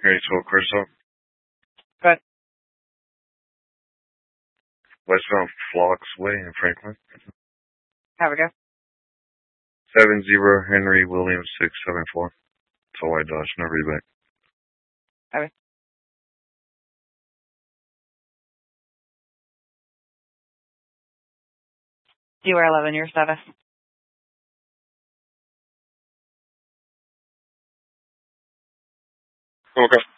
Area 12 Crystal. Good. Westbound Flocks Way in Franklin. Have a go. 70 Henry Williams 674. It's a white Dodge, no rebate. Okay. Do you wear 11 year status? Okay.